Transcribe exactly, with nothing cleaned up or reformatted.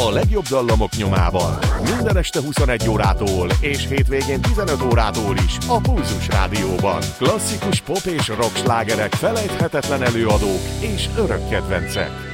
a legjobb dallamok nyomában. Minden este huszonegy órától és hétvégén tizenöt órától is a Pulzus Rádióban. Klasszikus pop és rock slágerek, felejthetetlen előadók és örök kedvencek.